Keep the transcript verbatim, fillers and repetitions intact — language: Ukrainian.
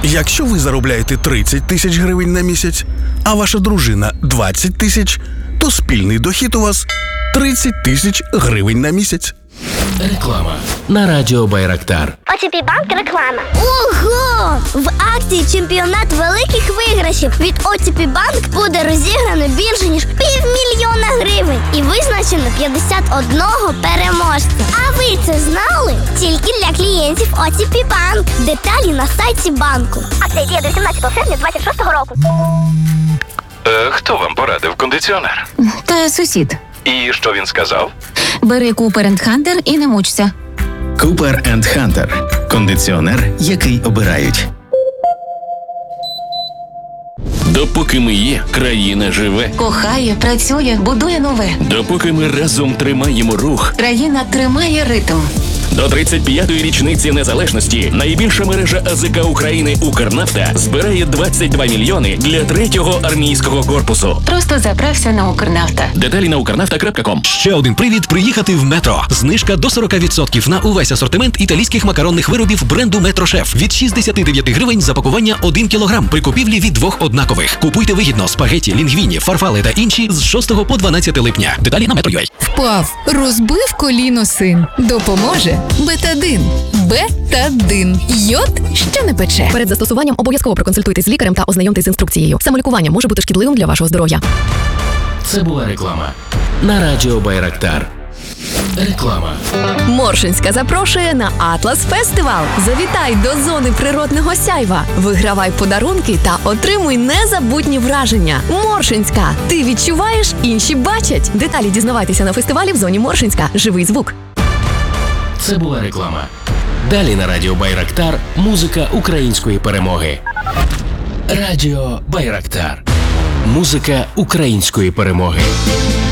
Якщо ви заробляєте тридцять тисяч гривень на місяць, а ваша дружина двадцять тисяч, то спільний дохід у вас тридцять тисяч гривень на місяць. Реклама на радіо Байрактар. О Ті Пі Банк реклама. Ого! В акції «Чемпіонат великих виграшів» від О Ті Пі Банк буде розіграно більше, ніж півмільйона гривень. І визначено п'ятдесят одного переможця. А ви це знали? Тільки для клієнтів О Ті Пі Банк. Деталі на сайті банку. Акція діє до вісімнадцятого серпня двадцять шостого року. Е, хто вам порадив кондиціонер? Та сусід. І що він сказав? Бери Купер енд Хантер і не мучся. Купер енд Хантер. Кондиціонер, який обирають. Допоки ми є, країна живе. Кохає, працює, будує нове. Допоки ми разом тримаємо рух. Країна тримає ритм. До тридцять п'ятої річниці незалежності найбільша мережа А З К України «Укрнафта» збирає двадцять два мільйони для третього армійського корпусу. Просто заправся на Укрнафта. Деталі на укрнафта крапка ком. Ще один привід приїхати в Метро. Знижка до сорок відсотків на увесь асортимент італійських макаронних виробів бренду Метро Шеф. Від шістдесят дев'ять гривень за пакування один кілограм при купівлі від двох однакових. Купуйте вигідно спагеті, лінгвіні, фарфали та інші з шостого по дванадцяте липня. Деталі на Метро.ua. Впав, розбив коліно син. Допоможе Бетадин. Бетадин. Йод, що не пече. Перед застосуванням обов'язково проконсультуйтесь з лікарем та ознайомтесь з інструкцією. Самолікування може бути шкідливим для вашого здоров'я. Це була реклама на радіо Байрактар. Реклама. Моршинська запрошує на Атлас Фестивал. Завітай до зони природного сяйва. Вигравай подарунки та отримуй незабутні враження. Моршинська. Ти відчуваєш, інші бачать. Деталі дізнавайтеся на фестивалі в зоні Моршинська. Живий звук. Це була реклама. Далі на радіо Байрактар музика української перемоги. Радіо Байрактар. Музика української перемоги.